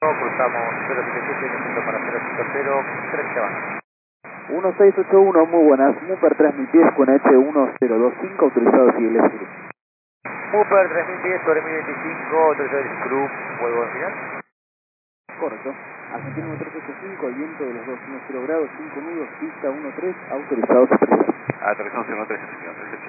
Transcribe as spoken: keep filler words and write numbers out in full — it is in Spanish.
Cruzamos cero siete siete, desciendo para cero cinco cero, tres se van. uno seis ocho uno, muy buenas. Mooper tres mil pies con H uno cero dos cinco, autorizado Sigles Group. Mooper tres mil diez sobre mil veinticinco, autorizado el Group, vuelvo a final. Correcto. Argentino uno tres ocho cinco, el viento de los dos, uno cero grados, cinco nudos, pista uno tres, autorizado Superstar. Aterrizamos en uno tres, señor.